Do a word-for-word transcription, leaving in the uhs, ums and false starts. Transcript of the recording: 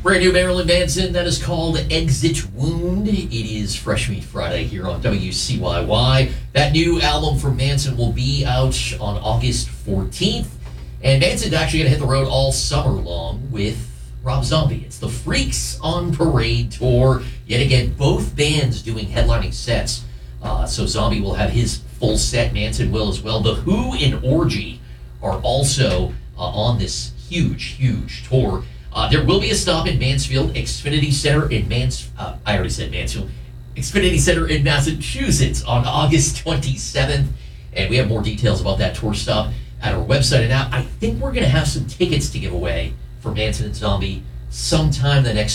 Brand new Marilyn Manson that is called Exit Wound. It is Fresh Meat Friday here on W C Y Y. That new album from Manson will be out on August fourteenth. And Manson's actually going to hit the road all summer long with Rob Zombie. It's the Freaks on Parade tour. Yet again, both bands doing headlining sets. Uh, so Zombie will have his full set. Manson will as well. The Who and Orgy are also uh, on this huge, huge tour. Uh, there will be a stop in Mansfield, Xfinity Center in Mans... Uh, I already said Mansfield. Xfinity Center in Massachusetts on August twenty-seventh. And we have more details about that tour stop at our website. And now I think we're going to have some tickets to give away for Manson and Zombie sometime the next